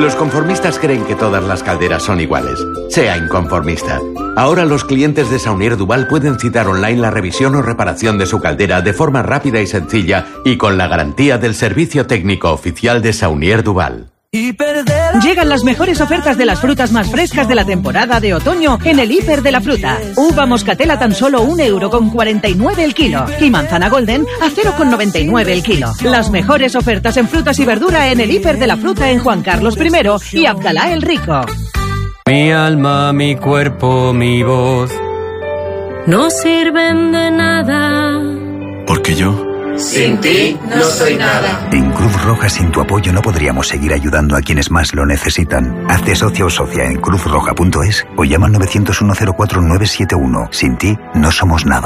Los conformistas creen que todas las calderas son iguales. Sea inconformista. Ahora los clientes de Saunier Duval pueden citar online la revisión o reparación de su caldera de forma rápida y sencilla y con la garantía del servicio técnico oficial de Saunier Duval. Llegan las mejores ofertas de las frutas más frescas de la temporada de otoño en el Hiper de la Fruta. Uva moscatela tan solo 1,49 € el kilo. Y manzana golden a 0,99 el kilo. Las mejores ofertas en frutas y verdura en el Hiper de la Fruta en Juan Carlos I y Abdalá el Rico. Mi alma, mi cuerpo, mi voz no sirven de nada. Porque yo... sin ti no soy nada. En Cruz Roja sin tu apoyo no podríamos seguir ayudando a quienes más lo necesitan. Hazte socio o socia en cruzroja.es o llama al 901 04 971. Sin ti no somos nada.